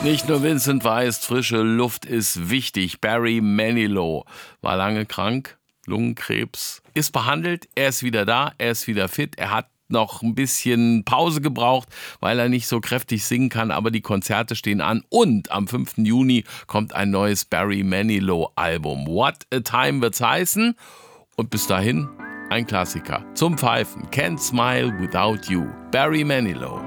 Nicht nur Vincent weiß, frische Luft ist wichtig. Barry Manilow war lange krank, Lungenkrebs, ist behandelt, er ist wieder da, er ist wieder fit, er hat noch ein bisschen Pause gebraucht, weil er nicht so kräftig singen kann, aber die Konzerte stehen an und am 5. Juni kommt ein neues Barry Manilow Album. What a Time wird's heißen und bis dahin ein Klassiker zum Pfeifen. Can't Smile Without You, Barry Manilow.